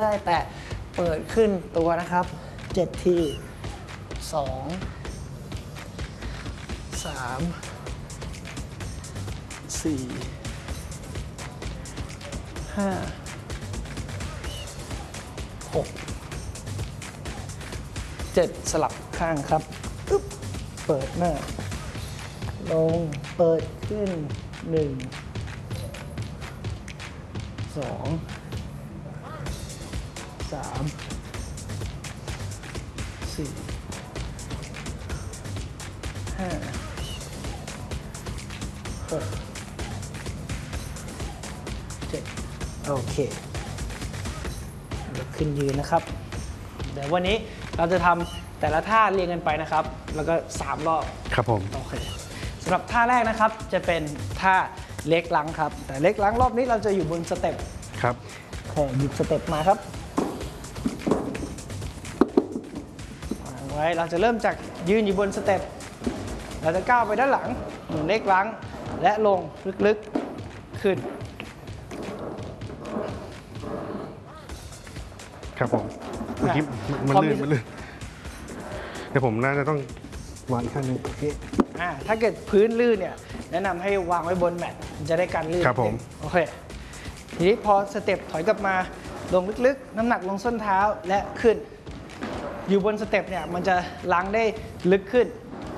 ได้แต่เปิดขึ้นตัวนะครับ7 ที2 3 4 5 6 7สลับข้างครับปึ๊บเปิดหน้าลงเปิดขึ้น1 2 3 4 5 6 7โอเคเดี๋ยวขึ้นยืนนะครับเดี๋ยววันนี้เราจะทำแต่ละท่าเรียงกันไปนะครับแล้วก็3 รอบครับผมโอเคสำหรับท่าแรกนะครับจะเป็นท่าเล็กลังครับแต่เล็กลังรอบนี้เราจะอยู่บนสเต็ปครับหยิบสเต็ปมาครับวางไว้เราจะเริ่มจากยืนอยู่บนสเต็ปเราจะก้าวไปด้านหลังหมุนเล็กลังและลงลึกๆขึ้นครับผมเมื่อกี้มันลื่นเดี๋ยวผมน่าจะต้องวางข้างนึงโอเคถ้าเกิดพื้นลื่นเนี่ยแนะนำให้วางไว้บนแมตจะได้กันลื่นครับผมโอเคทีนี้พอสเต็ปถอยกลับมาลงลึกๆน้ำหนักลงส้นเท้าและขึ้นอยู่บนสเต็ปเนี่ยมันจะล้างได้ลึกขึ้น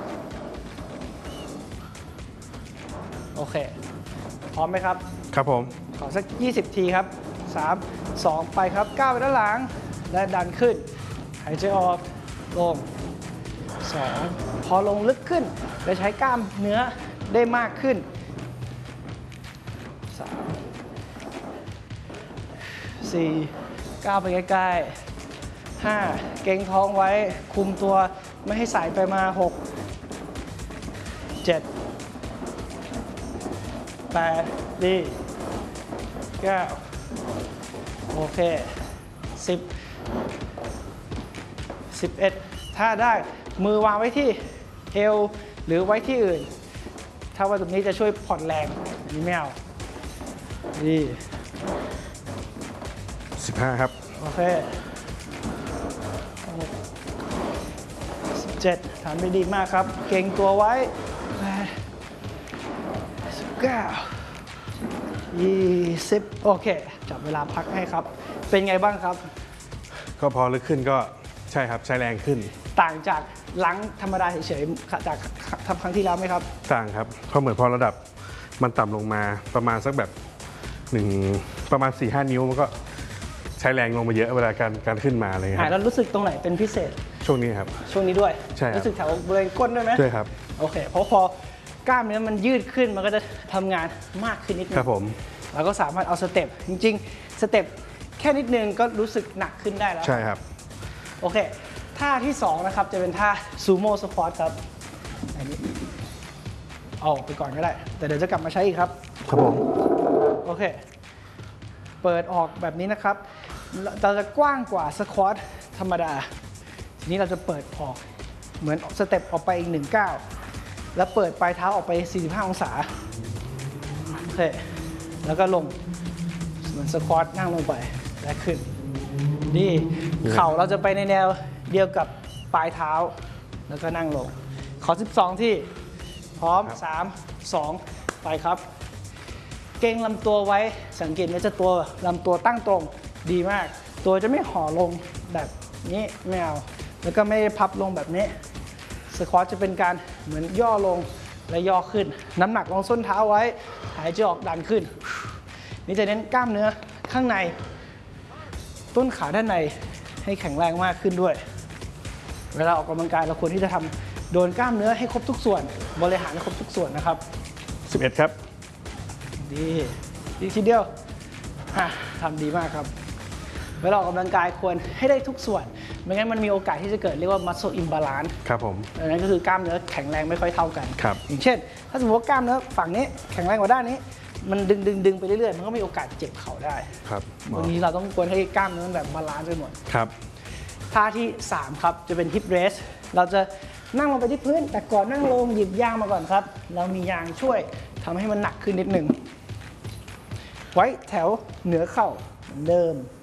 โอเคพร้อมไหมครับครับผมขอสัก20 ทีครับ3 2ไปครับก้าวไปด้านหลังและดันขึ้นหายใจออกลง2พอลงลึกขึ้นจะใช้กล้ามเนื้อได้มากขึ้น3 4ก้าวไปใกล้ๆ5เกร็งท้องไว้คุมตัวไม่ให้สายไปมา6 7 8ดี9โอเค10 11ถ้าได้มือวางไว้ที่เอวหรือไว้ที่อื่นถ้าว่าตรงนี้จะช่วยผ่อนแรงอันนี้ไม่เอาดี 15ครับโอเค17ทำได้ดีมากครับเก่งตัวไว้19 20โอเคจับเวลาพักให้ครับเป็นไงบ้างครับก็พอลึกขึ้นก็ใช่ครับใช้แรงขึ้นต่างจากลังธรรมดาเฉยๆจากทำครั้งที่แล้วไหมครับต่างครับเพราะเหมือนพอระดับมันต่ำลงมาประมาณสักแบบประมาณ 4-5 นิ้วมันก็ใช้แรงลงมาเยอะเวลาการขึ้นมาอะไรเงี้ยแล้วรู้สึกตรงไหนเป็นพิเศษช่วงนี้ครับช่วงนี้ด้วยใช่รู้สึกแถวบริเวณก้นด้วยไหมใช่ครับโอเคเพราะพอกล้ามเนื้อมันยืดขึ้นมันก็จะทำงานมากขึ้นนิดนึงครับผมแล้วก็สามารถเอาสเต็ปจริงๆสเต็ปแค่นิดนึงก็รู้สึกหนักขึ้นได้แล้วใช่ครับโอเคท่าที่2นะครับจะเป็นท่าซูโม่สควอตครับอันนี้เอาไปก่อนก็ได้แต่เดี๋ยวจะกลับมาใช้อีกครับครับผมโอเคเปิดออกแบบนี้นะครับเราจะกว้างกว่าสควอตธรรมดาทีนี้เราจะเปิดออกเหมือนสเต็ปออกไปอีก1 ก้าวแล้วเปิดปลายเท้าออกไป45 องศาโอเคแล้วก็ลงเหมือนสควอตนั่งลงไปและขึ้นนี่เข่าเราจะไปในแนวเดียวกับปลายเท้าแล้วก็นั่งลงขอ12 ที่พร้อม3 2ไปครับเกรงลำตัวไว้สังเกตว่าจะตัวลำตัวตั้งตรงดีมากตัวจะไม่ห่อลงแบบนี้ไม่เอาแล้วก็ไม่พับลงแบบนี้สควอตจะเป็นการเหมือนย่อลงและย่อขึ้นน้ำหนักลงส้นเท้าไว้หายใจออกดันขึ้นนี่จะเน้นกล้ามเนื้อข้างในต้นขาด้านในให้แข็งแรงมากขึ้นด้วยเวลาออกกำลังกายเราควรที่จะทำโดนกล้ามเนื้อให้ครบทุกส่วนบริหารให้ครบทุกส่วนนะครับ 11ครับดีทีเดียวทำดีมากครับเวลาออกกำลังกายควรให้ได้ทุกส่วนไม่งั้นมันมีโอกาสที่จะเกิดเรียกว่า muscle imbalance ครับผมนั่นก็คือกล้ามเนื้อแข็งแรงไม่ค่อยเท่ากันครับอย่างเช่นถ้าสมมติว่ากล้ามเนื้อฝั่งนี้แข็งแรงกว่าด้านนี้มันดึงไปเรื่อยๆมันก็มีโอกาสเจ็บเข่าได้ครับวันนี้เราต้องควรให้กล้ามเนื้อแบบบาลานซ์ไปหมดครับท่าที่3ครับจะเป็น hip raise เราจะนั่งลงไปที่พื้นแต่ก่อนนั่งลงหยิบยางมาก่อนครับเรามียางช่วยทำให้มันหนักขึ้นนิดนึงไว้แถวเหนือเข่าเหมือนเดิม